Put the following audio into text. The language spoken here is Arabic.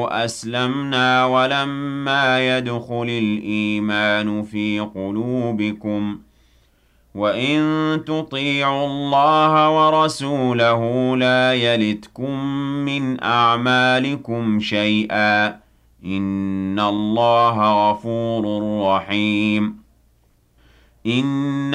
أسلمنا ولما يدخل الإيمان في قلوبكم وإن تطيعوا الله ورسوله لا يلتكم من أعمالكم شيئا إن الله غفور رحيم